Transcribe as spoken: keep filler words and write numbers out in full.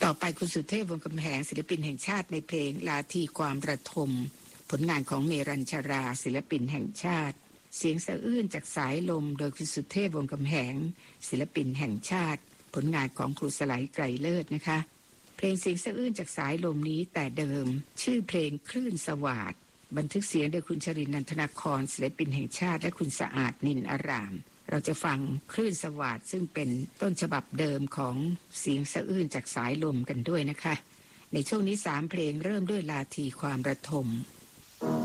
ต่อไปคุณสุเทพวงศ์กำแหงศิลปินแห่งชาติในเพลงลาทีความระทมผลงานของเมรัญชราศิลปินแห่งชาติเสียงสะอื้นจากสายลมโดยคุณสุเทพวงศ์กำแหงศิลปินแห่งชาติผลงานของครูสไลไกรเลิศนะคะเพลงเสียงสะอื้นจากสายลมนี้แต่เดิมชื่อเพลงคลื่นสวาทบันทึกเสียงโดยคุณชรินทร์ นันทนาครศิลปินแห่งชาติและคุณสะอาดนินอารามเราจะฟังคลื่นสวาทซึ่งเป็นต้นฉบับเดิมของเสียงสะอื้นจากสายลมกันด้วยนะคะในช่วงนี้สามเพลงเริ่มด้วยลาทีความระทม